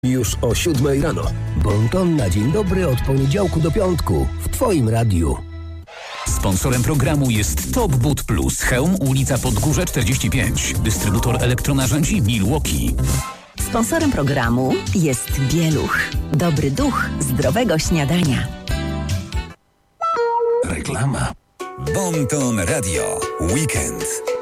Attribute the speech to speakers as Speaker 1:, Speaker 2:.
Speaker 1: Już o 7 rano. Bonton na dzień dobry od poniedziałku do piątku w Twoim radiu.
Speaker 2: Sponsorem programu jest Top Boot Plus, Chełm, ulica Podgórze 45. Dystrybutor elektronarzędzi Milwaukee.
Speaker 3: Sponsorem programu jest Bieluch. Dobry duch zdrowego śniadania.
Speaker 2: Reklama.
Speaker 4: Bonton Radio. Weekend.